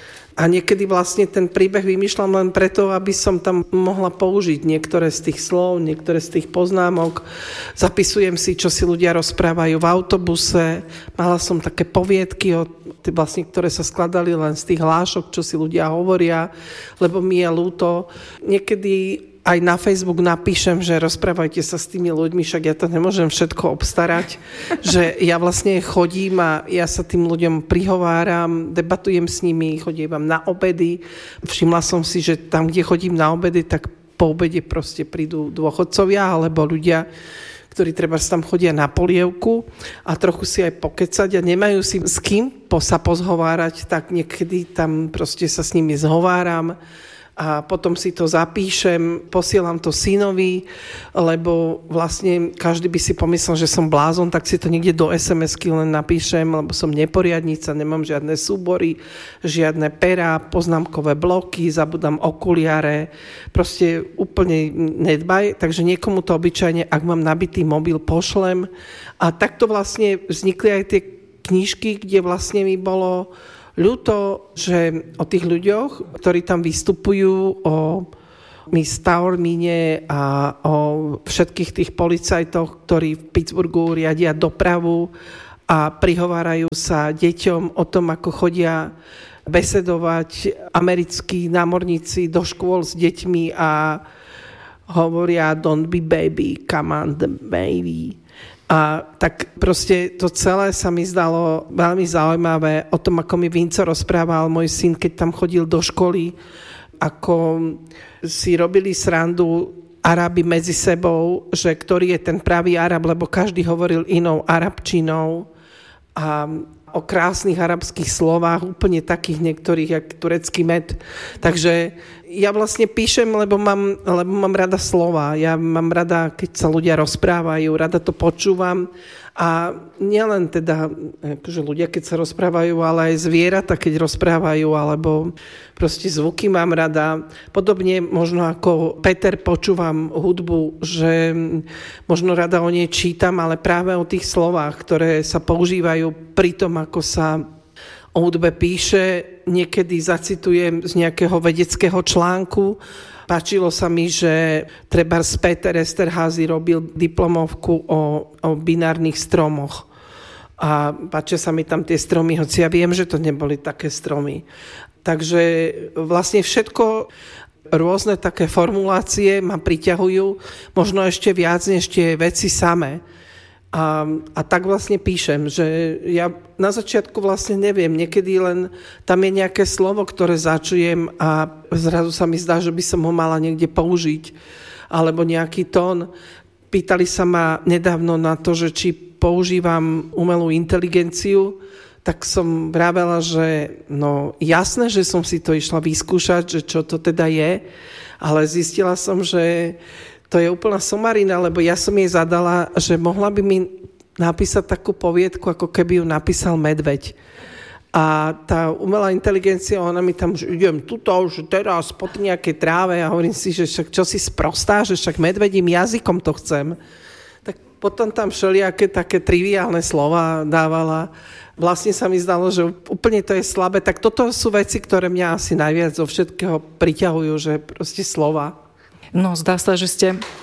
a niekedy vlastne ten príbeh vymýšľam len preto, aby som tam mohla použiť niektoré z tých slov, niektoré z tých poznámok. Zapisujem si, čo si ľudia rozprávajú v autobuse. Mala som také poviedky, vlastne, ktoré sa skladali len z tých hlášok, čo si ľudia hovoria, lebo mi je ľúto. Niekedy aj na Facebook napíšem, že rozprávajte sa s tými ľuďmi, však ja to nemôžem všetko obstarať, že ja vlastne chodím a ja sa tým ľuďom prihováram, debatujem s nimi, chodím na obedy. Všimla som si, že tam, kde chodím na obedy, tak po obede proste prídu dôchodcovia alebo ľudia, ktorí treba tam chodia na polievku a trochu si aj pokecať a nemajú si s kým sa pozhovárať, tak niekedy tam proste sa s nimi zhováram. A potom si to zapíšem, posielam to synovi, lebo vlastne každý by si pomyslel, že som blázon, tak si to niekde do SMS-ky len napíšem, lebo som neporiadnica, nemám žiadne súbory, žiadne perá, poznámkové bloky, zabudám okuliare, proste úplne nedbaj, takže niekomu to obyčajne, ak mám nabitý mobil, pošlem. A takto vlastne vznikli aj tie knižky, kde vlastne mi bolo ľúto, že o tých ľuďoch, ktorí tam vystupujú, Miss Taormine a o všetkých tých policajtoch, ktorí v Pittsburghu riadia dopravu a prihovárajú sa deťom o tom, ako chodia besedovať americkí námorníci do škôl s deťmi a hovoria don't be baby, come on the baby. A tak proste to celé sa mi zdalo veľmi zaujímavé o tom, ako mi Vinco rozprával, môj syn, keď tam chodil do školy, ako si robili srandu Arabi medzi sebou, že ktorý je ten pravý Arab, lebo každý hovoril inou arabčinou a o krásnych arabských slovách, úplne takých niektorých, jak turecký med. Takže ja vlastne píšem, lebo mám rada slova. Ja mám rada, keď sa ľudia rozprávajú, rada to počúvam. A nielen teda akože ľudia, keď sa rozprávajú, ale aj zvieratá, keď rozprávajú, alebo proste zvuky mám rada. Podobne možno ako Peter počúvam hudbu, že možno rada o nej čítam, ale práve o tých slovách, ktoré sa používajú pri tom, ako sa o hudbe píše. Niekedy zacitujem z nejakého vedeckého článku. Páčilo sa mi, že trebárs Peter Esterházy robil diplomovku o binárnych stromoch. A páčia sa mi tam tie stromy, hoci ja viem, že to neboli také stromy. Takže vlastne všetko, rôzne také formulácie ma priťahujú, možno ešte viac než tie veci samé. A tak vlastne píšem, že ja na začiatku vlastne neviem, niekedy len tam je nejaké slovo, ktoré začujem a zrazu sa mi zdá, že by som ho mala niekde použiť, alebo nejaký tón. Pýtali sa ma nedávno na to, že či používam umelú inteligenciu, tak som vravela, že no jasné, že som si to išla vyskúšať, že čo to teda je, ale zistila som, že to je úplná somarina, lebo ja som jej zadala, že mohla by mi napísať takú poviedku, ako keby ju napísal medveď. A tá umelá inteligencia, ona mi tam, že idem tuto, že teraz po nejakej tráve a hovorím si, že však čo si sprostá, že však medvedím jazykom to chcem. Tak potom tam všelijaké také triviálne slova dávala. Vlastne sa mi zdalo, že úplne to je slabé. Tak toto sú veci, ktoré mňa asi najviac zo všetkého priťahujú, že proste slova. No, zdá sa, že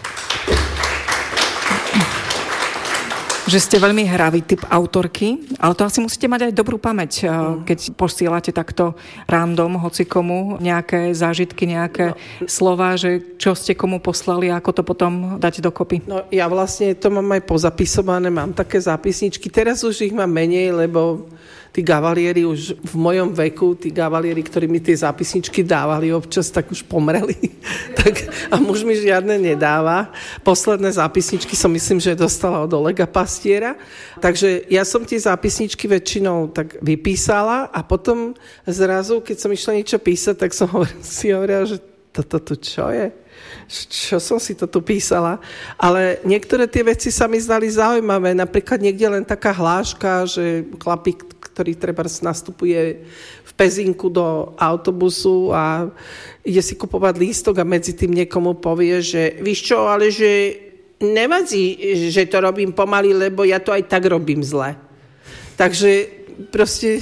ste veľmi hravý typ autorky, ale to asi musíte mať aj dobrú pamäť, keď posielate takto random hocikomu nejaké zážitky, nejaké slova, že čo ste komu poslali a ako to potom dať dokopy. No ja vlastne to mám aj pozapisované, mám také zápisničky, teraz už ich mám menej, lebo tí gavalieri už v mojom veku, tí gavalieri, ktorí mi tie zápisničky dávali občas, tak už pomreli. Tak, a muž mi žiadne nedáva. Posledné zápisničky som myslím, že dostala od Olega Pastiera. Takže ja som tie zápisničky väčšinou tak vypísala a potom zrazu, keď som išla niečo písať, tak som si hovorila, že toto tu čo je? Čo som si to tu písala? Ale niektoré tie veci sa mi zdali zaujímavé. Napríklad niekde len taká hláška, že chlapík, ktorý trebárs nastupuje v Pezinku do autobusu a ide si kupovať lístok a medzi tým niekomu povie, že víš čo, ale že nevadí, že to robím pomaly, lebo ja to aj tak robím zle. Takže proste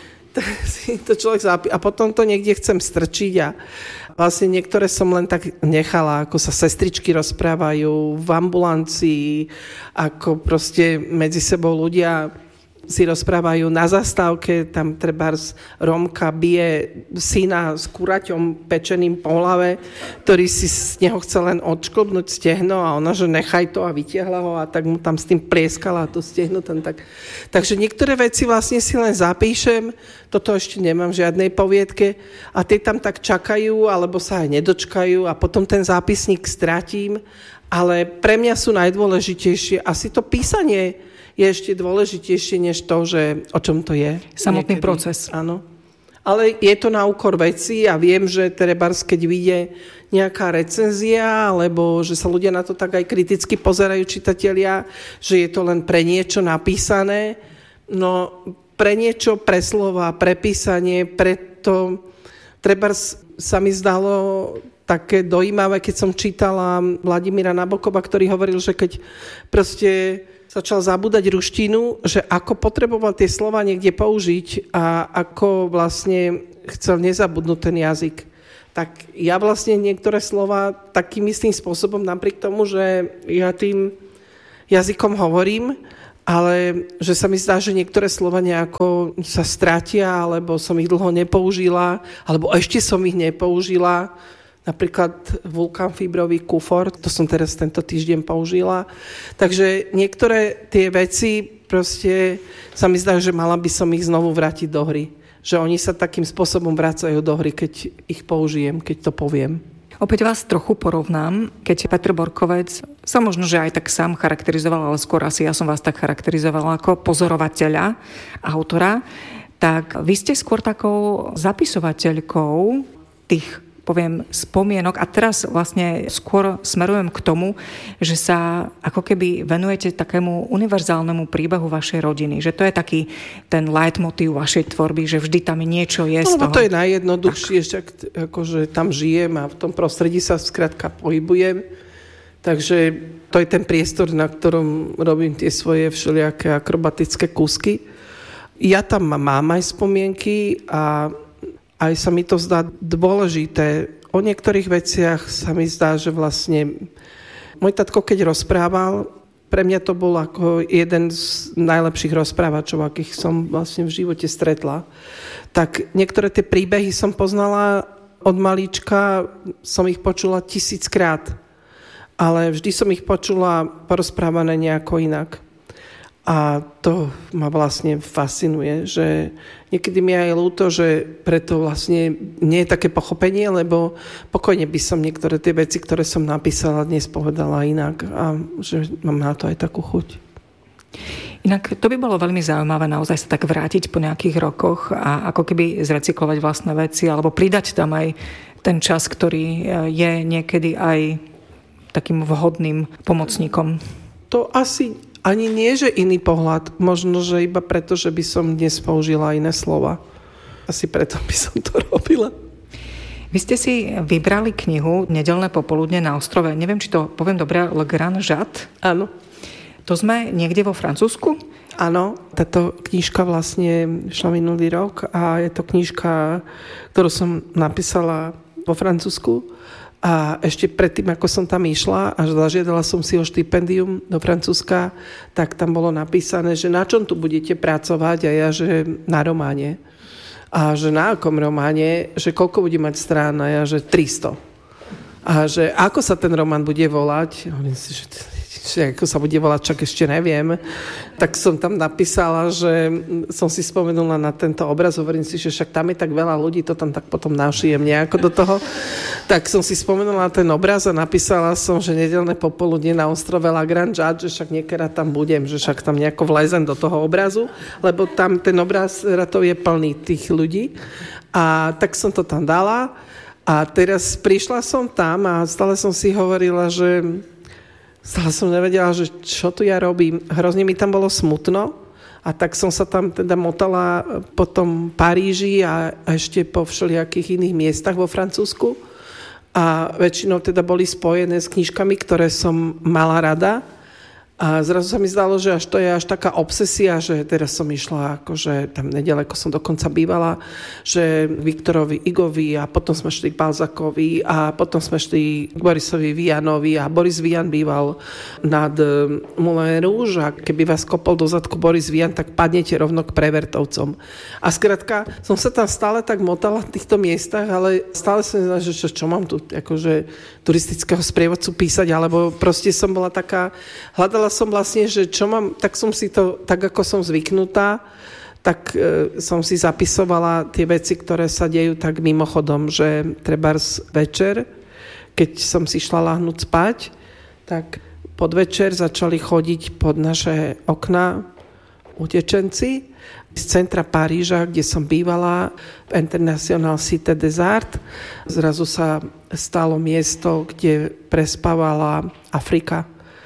si to človek zapí a potom to niekde chcem strčiť a vlastne niektoré som len tak nechala, ako sa sestričky rozprávajú v ambulancii, ako proste medzi sebou ľudia si rozprávajú na zastávke, tam trebárs Rómka bije syna s kuraťom pečeným po hlave, ktorý si z neho chcel len odšklbnúť stehno a ona, že nechaj to a vytiahla ho a tak mu tam s tým prieskala to stehno. Takže niektoré veci vlastne si len zapíšem, toto ešte nemám v žiadnej poviedke a tie tam tak čakajú alebo sa aj nedočkajú a potom ten zápisník stratím, ale pre mňa sú najdôležitejšie asi to písanie je ešte dôležitejšie než to, že o čom to je. Samotný proces. Áno. Ale je to na úkor veci a viem, že trebárs, keď vyjde nejaká recenzia, alebo že sa ľudia na to tak aj kriticky pozerajú čitatelia, že je to len pre niečo napísané. No pre niečo, pre slova, pre písanie, preto trebárs sa mi zdalo také dojímavé, keď som čítala Vladimíra Nabokova, ktorý hovoril, že keď proste začal zabúdať ruštinu, že ako potreboval tie slova niekde použiť a ako vlastne chcel nezabudnúť ten jazyk. tak ja vlastne niektoré slova takým istým spôsobom, napriek tomu, že ja tým jazykom hovorím, ale že sa mi zdá, že niektoré slova nejako sa stratia, alebo som ich dlho nepoužila, alebo ešte som ich nepoužila. Napríklad vulkánfibrový kufor, to som teraz tento týždeň použila. Takže niektoré tie veci proste sa mi zdá, že mala by som ich znovu vrátiť do hry. Že oni sa takým spôsobom vracajú do hry, keď ich použijem, keď to poviem. Opäť vás trochu porovnám, keď Petr Borkovec sa možno, že aj tak sám charakterizoval, ale skôr asi ja som vás tak charakterizovala ako pozorovateľa, autora, tak vy ste skôr takou zapisovateľkou tých, poviem, spomienok a teraz vlastne skôr smerujem k tomu, že sa ako keby venujete takému univerzálnemu príbehu vašej rodiny, že to je taký ten leitmotív vašej tvorby, že vždy tam niečo je z toho. To je najjednoduchšie, však akože tam žijem a v tom prostredí sa skrátka pohybujem, takže to je ten priestor, na ktorom robím tie svoje všelijaké akrobatické kúsky. Ja tam mám aj spomienky a aj sa mi to zdá dôležité. O niektorých veciach sa mi zdá, že vlastne môj tatko, keď rozprával, pre mňa to bol ako jeden z najlepších rozprávačov, akých som vlastne v živote stretla. Tak niektoré tie príbehy som poznala od malička, som ich počula 1000-krát, ale vždy som ich počula porozprávané nejako inak. A to ma vlastne fascinuje, že niekedy mi aj ľúto, že preto vlastne nie je také pochopenie, lebo pokojne by som niektoré tie veci, ktoré som napísala, dnes povedala inak a že mám na to aj takú chuť. Inak to by bolo veľmi zaujímavé naozaj sa tak vrátiť po nejakých rokoch a ako keby zrecyklovať vlastné veci alebo pridať tam aj ten čas, ktorý je niekedy aj takým vhodným pomocníkom. To asi ani nie, že iný pohľad. Možno, že iba preto, že by som dnes použila iné slova. Asi preto by som to robila. Vy ste si vybrali knihu Nedeľné popoludne na ostrove. Neviem, či to poviem dobre, Le Grand Jat. Áno. To sme niekde vo Francúzsku? Áno, táto knižka vlastne šla minulý rok a je to knižka, ktorú som napísala vo Francúzsku. A ešte predtým, ako som tam išla a zažiadala som si o štipendium do Francúzska, tak tam bolo napísané, že na čom tu budete pracovať a ja, že na románe. A že na akom románe, že koľko bude mať strán a ja, že 300. A že ako sa ten román bude volať, hovorím si, že ako sa bude volať, čak ešte neviem. Tak som tam napísala, že som si spomenula na tento obraz, hovorím si, že však tam je tak veľa ľudí, to tam tak potom našijem nejako do toho. Tak som si spomenula na ten obraz a napísala som, že nedeľné popoludne na ostrove La Grand Jat, že však niekedy tam budem, že však tam nejako vlezem do toho obrazu, lebo tam ten obraz ratov je plný tých ľudí. A tak som to tam dala a teraz prišla som tam a stále som si hovorila, že stále som nevedela, že čo tu ja robím. Hrozne mi tam bolo smutno a tak som sa tam teda motala po tom Paríži a ešte po všelijakých iných miestach vo Francúzsku. A väčšinou teda boli spojené s knižkami, ktoré som mala rada. A zrazu sa mi zdalo, že až to je až taká obsesia, že teraz som išla, akože tam nedaleko som dokonca bývala, že Viktorovi Igovi a potom sme šli k Balzakovi a potom sme šli k Borisovi Vianovi a Boris Vian býval nad Moulin Rouge a keby vás kopol do zadku Boris Vian, tak padnete rovno k Prevertovcom. A skrátka, som sa tam stále tak motala v týchto miestach, ale stále som neznala, že čo mám tu akože turistického sprievodcu písať, alebo proste som bola taká, hľadala som vlastne, že čo mám, tak som si to, tak ako som zvyknutá, tak som si zapisovala tie veci, ktoré sa dejú tak mimochodom, že trebárs večer, keď som si šla ľahnúť spať, tak podvečer začali chodiť pod naše okná utečenci z centra Paríža, kde som bývala, v International Cité des Arts. Zrazu sa stalo miesto, kde prespávala Afrika.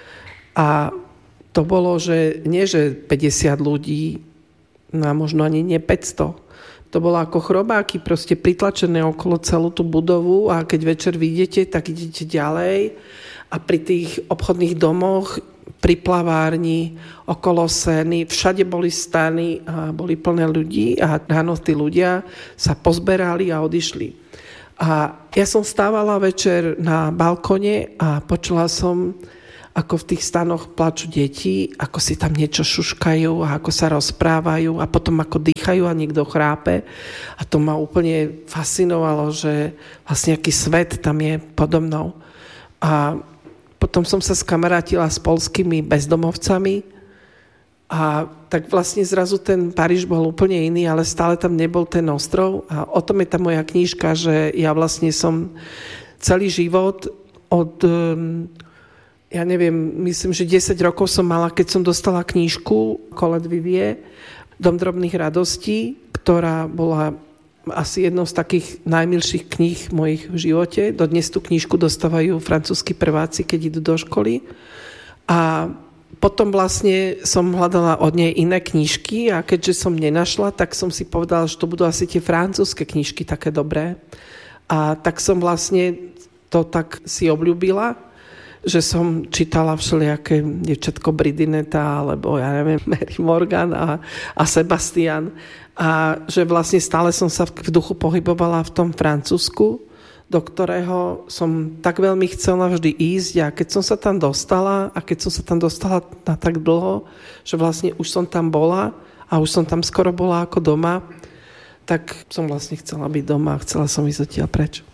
A to bolo, že nie že 50 ľudí, no možno ani nie 500. To bolo ako chrobáky, proste pritlačené okolo celú tú budovu a keď večer vidíte, tak idete ďalej a pri tých obchodných domoch, pri plavárni, okolo Seny, všade boli stany a boli plné ľudí a ráno tí ľudia sa pozberali a odišli. A ja som stávala večer na balkone a počula som, ako v tých stanoch plačú deti, ako si tam niečo šuškajú a ako sa rozprávajú a potom ako dýchajú a niekto chrápe. A to ma úplne fascinovalo, že vlastne aký svet tam je podo mnou. A potom som sa skamarátila s poľskými bezdomovcami a tak vlastne zrazu ten Paríž bol úplne iný, ale stále tam nebol ten ostrov. A o tom je tá moja knižka, že ja vlastne som celý život od... Ja neviem, myslím, že 10 rokov som mala, keď som dostala knižku Colette Vivie, Dom drobných radostí, ktorá bola asi jednou z takých najmilších kníh mojich v živote. Dodnes tú knižku dostávajú francúzski prváci, keď idú do školy. A potom vlastne som hľadala od nej iné knižky a keďže som nenašla, tak som si povedala, že to budú asi tie francúzske knižky také dobré. A tak som vlastne to tak si obľúbila, že som čítala všelijaké dievčatko Bridineta, alebo ja neviem, Mary Morgan a Sebastian. A že vlastne stále som sa v duchu pohybovala v tom Francúzsku, do ktorého som tak veľmi chcela vždy ísť. A keď som sa tam dostala, na tak dlho, že vlastne už som tam bola a už som tam skoro bola ako doma, tak som vlastne chcela byť doma a chcela som ísť odtiaľ preč.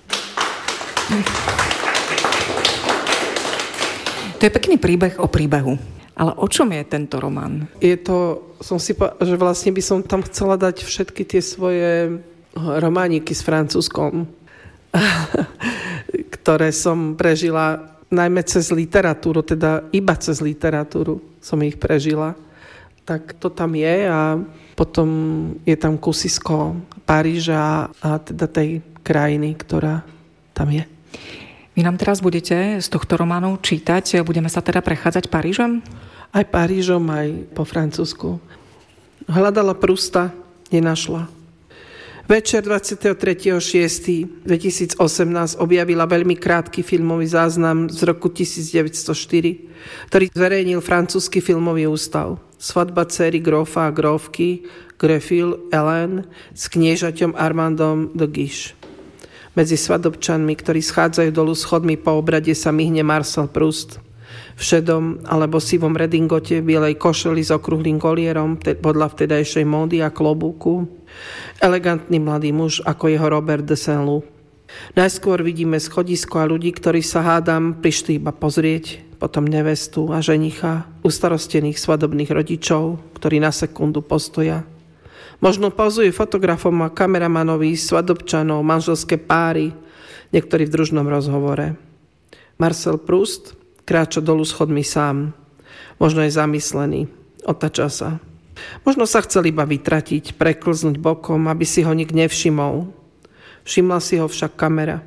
To je pekný príbeh o príbehu. Ale o čom je tento román? Je to, že vlastne by som tam chcela dať všetky tie svoje romániky s Francúzskom, ktoré som prežila najmä cez literatúru, teda iba cez literatúru som ich prežila. Tak to tam je a potom je tam kusisko Paríža a teda tej krajiny, ktorá tam je. Vy nám teraz budete z tohto románu čítať. Budeme sa teda prechádzať Parížom? Aj Parížom, aj po Francúzsku. Hľadala Prousta, nenašla. Večer 23.6.2018 objavila veľmi krátky filmový záznam z roku 1904, ktorý zverejnil francúzsky filmový ústav. Svadba dcery grófa a grófky Greffil Hélène s kniežaťom Armandom de Guiche. Medzi svadobčanmi, ktorí schádzajú dolu schodmi po obrade, sa myhne Marcel Proust. V šedom alebo sivom redingote, bielej košeli s okrúhlym kolierom podľa vtedajšej módy a klobúku. Elegantný mladý muž ako jeho Robert de Saint-Loup. Najskôr vidíme schodisko a ľudí, ktorí sa hádam prišli iba pozrieť, potom nevestu a ženicha, ustarostených svadobných rodičov, ktorí na sekundu postoja. Možno pozuje fotografom a kameramanovi svadobčanov, manželské páry, niektorí v družnom rozhovore. Marcel Proust kráča dolu schodmi sám. Možno je zamyslený. Otáča sa. Možno sa chcel iba vytratiť, preklznúť bokom, aby si ho nik nevšimol. Všimla si ho však kamera.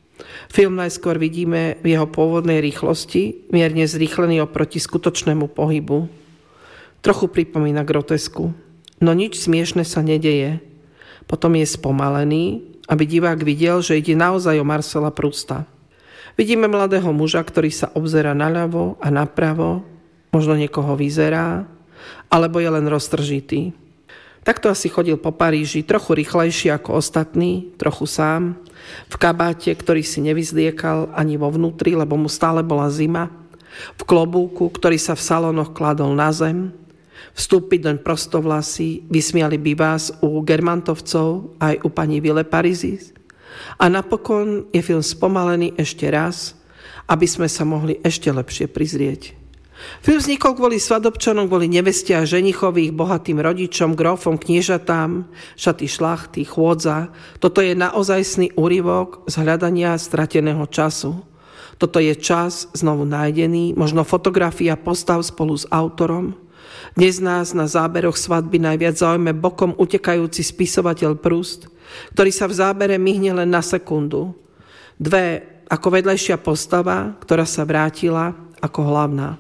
Film najskôr vidíme v jeho pôvodnej rýchlosti, mierne zrýchlený oproti skutočnému pohybu. Trochu pripomína grotesku. No nič smiešne sa nedeje. Potom je spomalený, aby divák videl, že ide naozaj o Marcela Prousta. Vidíme mladého muža, ktorý sa obzerá naľavo a napravo, možno niekoho vyzerá, alebo je len roztržitý. Takto asi chodil po Paríži, trochu rýchlejšie ako ostatní, trochu sám, v kabáte, ktorý si nevyzliekal ani vo vnútri, lebo mu stále bola zima, v klobúku, ktorý sa v salónoch kladol na zem, vstúpiť doň prostovlasy, vysmiali by vás u Germantovcov aj u pani Ville Parizis. A napokon je film spomalený ešte raz, aby sme sa mohli ešte lepšie prizrieť. Film vznikol kvôli svadobčanom, kvôli neveste a ženichových, bohatým rodičom, grófom, kniežatám, šaty šlachty, chôdza. Toto je naozajstný úryvok z hľadania strateného času. Toto je čas znovu nájdený, možno fotografia postav spolu s autorom. Dnes nás na záberoch svadby najviac zaujme bokom utekajúci spisovateľ Proust, ktorý sa v zábere myhne len na sekundu. Dve ako vedľajšia postava, ktorá sa vrátila ako hlavná.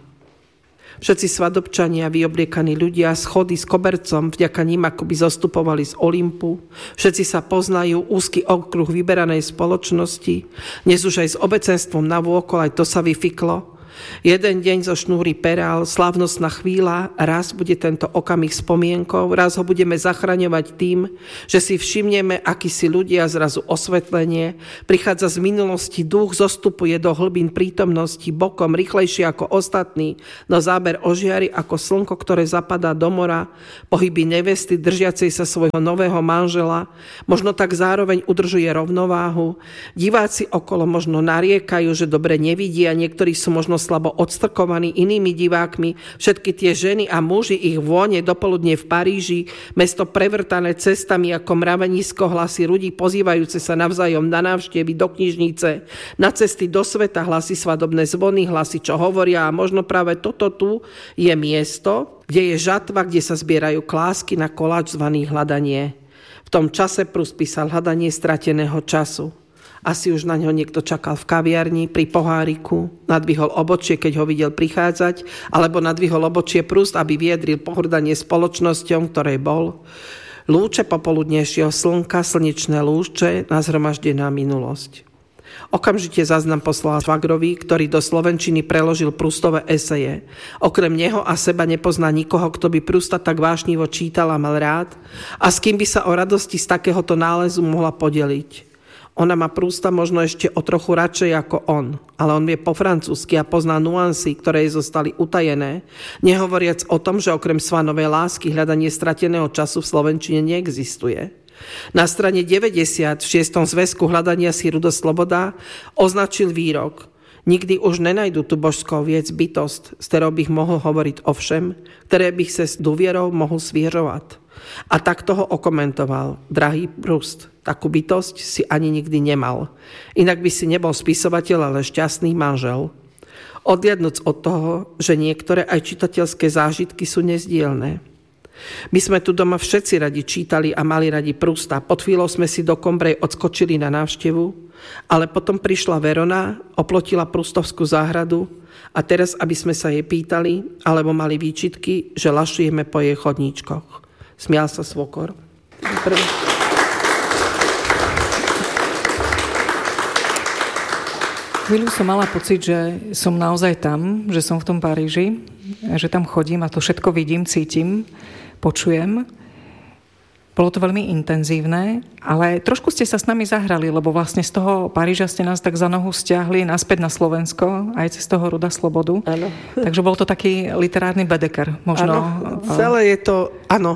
Všetci svadobčania, vyobliekaní ľudia, schody s kobercom, vďaka ním akoby zostupovali z Olympu. Všetci sa poznajú, úzky okruh vyberanej spoločnosti. Dnes už aj s obecenstvom navôkol, aj to sa vyfiklo. Jeden deň zo šnúry perál, slávnostná chvíľa, raz bude tento okamih spomienkou, raz ho budeme zachraňovať tým, že si všimneme, akí si ľudia, zrazu osvetlenie, prichádza z minulosti, duch zostupuje do hlbín prítomnosti, bokom, rýchlejšie ako ostatní, no záber ožiari ako slnko, ktoré zapadá do mora, pohyby nevesty držiacej sa svojho nového manžela, možno tak zároveň udržuje rovnováhu. Diváci okolo možno nariekajú, že dobre nevidia, niektorí sú možno slabo odstrkovaní inými divákmi, všetky tie ženy a muži, ich vône dopoludne v Paríži, mesto prevrtané cestami ako mravenisko, hlasy ľudí pozývajúce sa navzájom na návštevy do knižnice, na cesty do sveta, hlasy svadobné zvony, hlasy, čo hovoria, a možno práve toto tu je miesto, kde je žatva, kde sa zbierajú klásky na koláč zvaný hľadanie. V tom čase Proust písal Hľadanie strateného času. Asi už na ňo niekto čakal v kaviarni, pri poháriku, nadvihol obočie, keď ho videl prichádzať, alebo nadvihol obočie Proust, aby vyjadril pohrdanie spoločnosťou, ktorej bol. Lúče popoludnejšieho slnka, slnečné lúče, nazhromaždená minulosť. Okamžite záznam poslal švagrovi, ktorý do slovenčiny preložil Proustove eseje. Okrem neho a seba nepozná nikoho, kto by Prousta tak vášnivo čítal a mal rád a s kým by sa o radosti z takéhoto nálezu mohla podeliť. Ona má Prousta možno ešte o trochu radšej ako on, ale on vie po francúzsky a pozná nuancy, ktoré jej zostali utajené, nehovoriac o tom, že okrem Svanovej lásky hľadanie strateného času v slovenčine neexistuje. Na strane 90 v 6. zväzku Hľadania si Rudo Sloboda označil výrok: Nikdy už nenajdu tu božskou viec bytosť, s ktorou bych mohol hovoriť o všem, ktoré bych se s dôvierou mohol sviežovať. A tak toho okomentoval: Drahý Proust, takú bytosť si ani nikdy nemal. Inak by si nebol spisovateľ, ale šťastný manžel. Odliadnuc od toho, že niektoré aj čitateľské zážitky sú nezdielne. My sme tu doma všetci radi čítali a mali radi Prousta. Pod chvíľou sme si do Combray odskočili na návštevu, ale potom prišla Verona, oplotila Proustovskú záhradu a teraz, aby sme sa jej pýtali, alebo mali výčitky, že lašujeme po jej chodníčkoch. Smial sa svokor. Chvíľu som mala pocit, že som naozaj tam, že som v tom Paríži, že tam chodím a to všetko vidím, cítim, počujem. Bolo to veľmi intenzívne, ale trošku ste sa s nami zahrali, lebo vlastne z toho Paríža ste nás tak za nohu stiahli naspäť na Slovensko, aj cez toho Ruda Slobodu. Áno. Takže bol to taký literárny bedeker. Možno. Áno, celé je to, áno.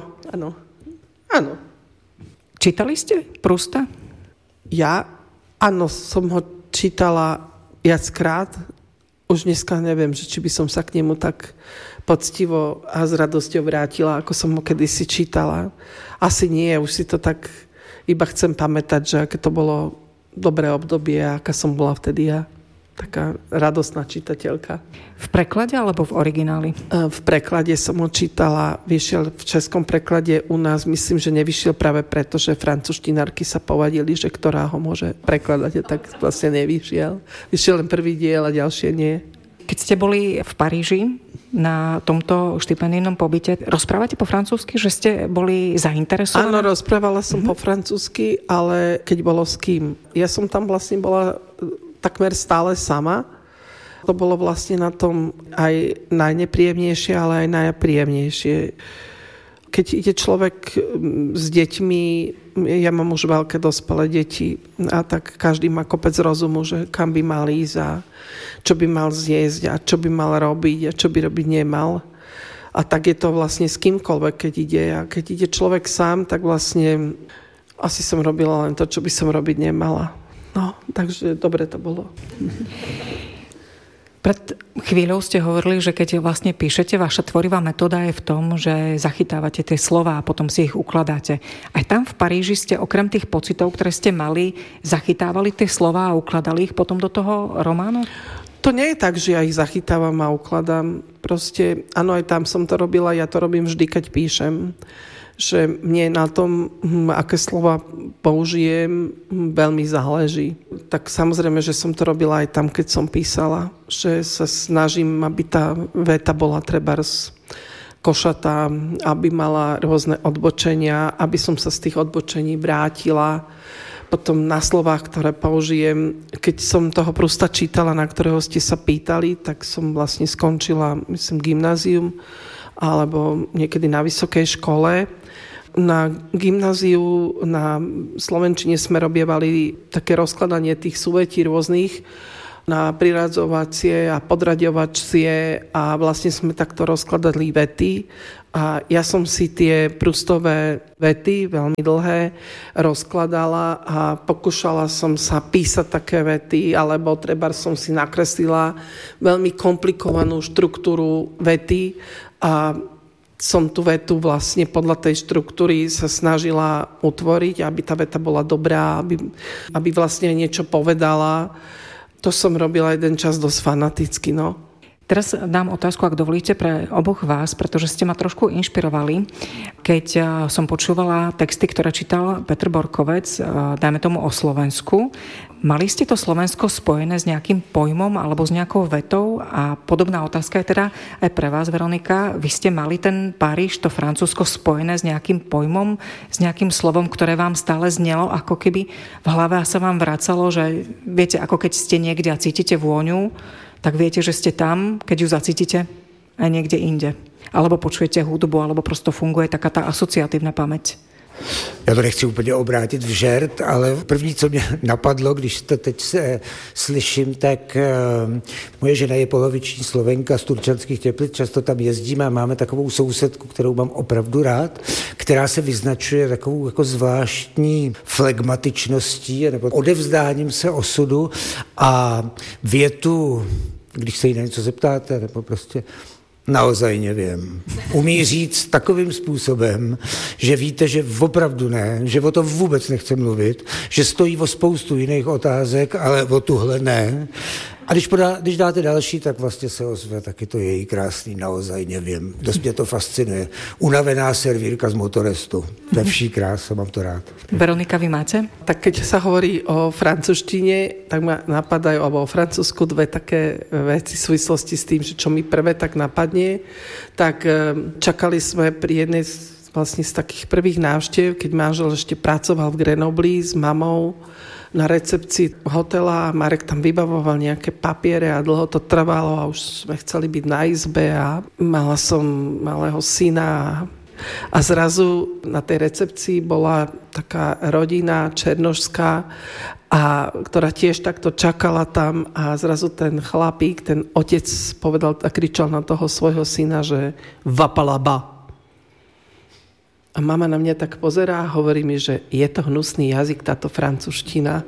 Čítali ste Prousta? Ja, áno, som ho čítala viackrát. Už dneska neviem, že či by som sa k nemu tak poctivo a s radosťou vrátila, ako som ho kedysi čítala. Asi nie, už si to tak iba chcem pamätať, že aké to bolo dobré obdobie a aká som bola vtedy ja. Taká radostná čitateľka. V preklade alebo v origináli? V preklade som ho čítala, vyšiel v českom preklade u nás, myslím, že nevyšiel práve preto, že francúzštinárky sa povadili, že ktorá ho môže prekladať, a tak vlastne nevyšiel. Vyšiel len prvý diel a ďalšie nie. Keď ste boli v Paríži na tomto štipendijnom pobyte, rozprávate po francúzsky, že ste boli zainteresovaní? Áno, rozprávala som po francúzsky, ale keď bolo s kým. Ja som tam vlastne bola takmer stále sama. To bolo vlastne na tom aj najnepríjemnejšie, ale aj najpríjemnejšie. Keď ide človek s deťmi, ja mám už veľké dospelé deti, a tak každý má kopec rozumu, že kam by mal ísť a čo by mal zjesť a čo by mal robiť a čo by robiť nemal. A tak je to vlastne s kýmkoľvek, keď ide. A keď ide človek sám, tak vlastne asi som robila len to, čo by som robiť nemala. No, takže dobre to bolo. Pred chvíľou ste hovorili, že keď vlastne píšete, vaša tvorivá metóda je v tom, že zachytávate tie slová a potom si ich ukladáte. Aj tam v Paríži ste okrem tých pocitov, ktoré ste mali, zachytávali tie slová a ukladali ich potom do toho románu? To nie je tak, že ja ich zachytávam a ukladám. Proste, áno, aj tam som to robila, ja to robím vždy, keď píšem. Že mne na tom, aké slova použijem, veľmi záleží. Tak samozrejme, že som to robila aj tam, keď som písala. Že sa snažím, aby tá veta bola trebárs košatá, aby mala rôzne odbočenia, aby som sa z tých odbočení vrátila. Potom na slovách, ktoré použijem. Keď som toho Prousta čítala, na ktorého ste sa pýtali, tak som vlastne skončila, myslím, gymnázium alebo niekedy na vysokej škole. Na gymnáziu, na slovenčine sme robievali také rozkladanie tých súvetí rôznych na priradzovacie a podraďovacie a vlastne sme takto rozkladali vety. A ja som si tie Proustové vety, veľmi dlhé, rozkladala a pokúšala som sa písať také vety, alebo treba som si nakreslila veľmi komplikovanú štruktúru vety a som tú vetu vlastne podľa tej štruktúry sa snažila utvoriť, aby tá veta bola dobrá, aby vlastne niečo povedala. To som robila jeden čas dosť fanaticky, no. Teraz dám otázku, ak dovolíte, pre oboch vás, pretože ste ma trošku inšpirovali. Keď som počúvala texty, ktoré čítal Petr Borkovec, dajme tomu o Slovensku, mali ste to Slovensko spojené s nejakým pojmom alebo s nejakou vetou? A podobná otázka je teda aj pre vás, Veronika. Vy ste mali ten Paríž, to Francúzsko spojené s nejakým pojmom, s nejakým slovom, ktoré vám stále znelo, ako keby v hlave sa vám vracalo, že viete, ako keď ste niekde a cítite vôňu, tak viete, že ste tam, keď ju zacítite aj niekde inde. Alebo počujete hudbu, alebo prosto funguje taká tá asociatívna pamäť. Já to nechci úplně obrátit v žert, ale první, co mě napadlo, když to teď slyším, tak moje žena je poloviční Slovenka z Turčanských Teplic, často tam jezdíme a máme takovou sousedku, kterou mám opravdu rád, která se vyznačuje takovou jako zvláštní flegmatičností nebo odevzdáním se osudu a větu, když se jí na něco zeptáte, nebo prostě naozaj nevím. Umí říct takovým způsobem, že víte, že opravdu ne, že o to vůbec nechce mluvit, že stojí o spoustu jiných otázek, ale o tuhle ne. A když dáte další, tak vlastně se ozve, taky to její krásný, naozaj nevím. Dost mě to fascinuje. Unavená servírka z Motorestu. To je vší krása, mám to rád. Veronika, vy máte? Tak keď sa hovorí o francúzštine, tak ma napadajú, alebo o Francúzsku dve také veci v súvislosti s tým, že čo mi prvé tak napadne. Tak čakali sme pri jednej vlastne z takých prvých návštev, keď manžel ešte pracoval v Grenobli s mamou na recepcii hotela a Marek tam vybavoval nejaké papiere a dlho to trvalo a už sme chceli byť na izbe a mala som malého syna a zrazu na tej recepcii bola taká rodina černošská, ktorá tiež takto čakala tam a zrazu ten chlapík, ten otec povedal a kričal na toho svojho syna, že vapalaba. A mama na mňa tak pozerá a hovorí mi, že je to hnusný jazyk, táto francúzština.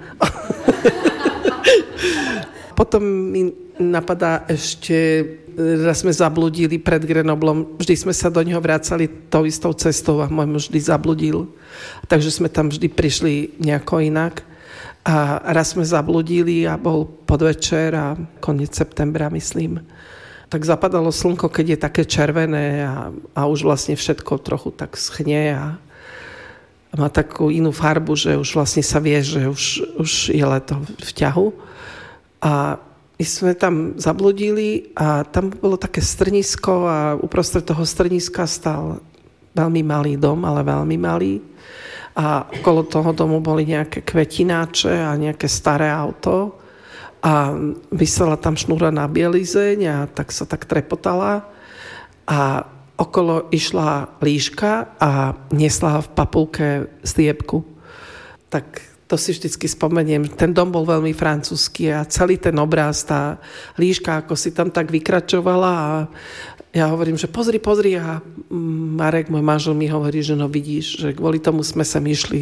Potom mi napadá ešte, raz sme zabludili pred Grenoblom. Vždy sme sa do neho vracali tou istou cestou a môj muž vždy zabludil. Takže sme tam vždy prišli nejako inak. A raz sme zabludili a bol podvečer a koniec septembra, myslím. Tak zapadalo slnko, keď je také červené a už vlastne všetko trochu tak schnie a má takú inú farbu, že už vlastne sa vie, že už je leto v ťahu. A my sme tam zabludili a tam bolo také strnisko a uprostred toho strniska stal veľmi malý dom, ale veľmi malý. A okolo toho domu boli nejaké kvetináče a nejaké staré auto. A vysela tam šnúra na bielizeň a tak sa tak trepotala a okolo išla líška a niesla v papulke stiepku. Tak to si vždycky spomeniem. Ten dom bol veľmi francúzsky a celý ten obraz, tá líška, ako si tam tak vykračovala a ja hovorím, že pozri a Marek, môj manžel, mi hovorí, že no vidíš, že kvôli tomu sme sem išli.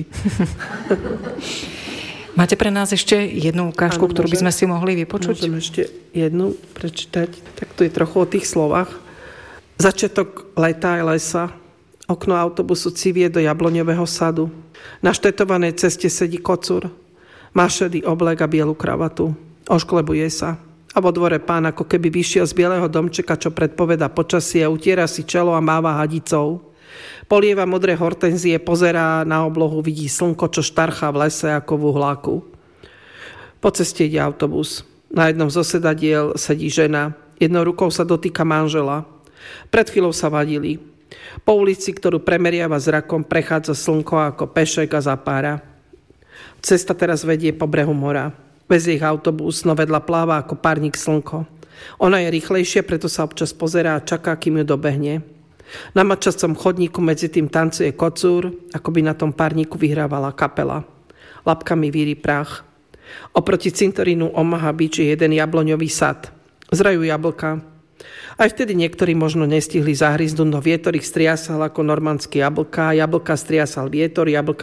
Máte pre nás ešte jednu ukážku, ktorú by sme si mohli vypočuť? Môžem ešte jednu prečítať. Tak to je trochu o tých slovách. Začiatok leta aj lesa. Okno autobusu civie do jabloňového sadu. Na štetovanej ceste sedí kocúr. Má šedý oblek a bielu kravatu. Ošklebuje sa. A vo dvore pán ako keby vyšiel z bieleho domčeka, čo predpoveda počasie, utiera si čelo a máva hadicou. Polieva modré hortenzie, pozerá na oblohu, vidí slnko, čo štarchá v lese ako v uhláku. Po ceste ide autobus. Na jednom zo sedadiel sedí žena. Jednou rukou sa dotýka manžela. Pred chvíľou sa vadili. Po ulici, ktorú premeriava zrakom, prechádza slnko ako pešek a zapára. Cesta teraz vedie po brehu mora. Vezie ich autobus, no vedľa pláva ako párnik slnko. Ona je rýchlejšia, preto sa občas pozerá a čaká, kým ju dobehne. Na mačacom chodníku medzi tým tancuje kocúr, ako by na tom párniku vyhrávala kapela. Labkami víri prach. Oproti cintorínu Omaha Beach je jeden jabloňový sad. Zrajú jablka. Aj vtedy niektorí možno nestihli zahryznúť, no vietor ich striasal ako normandský jablka striasal vietor, jablka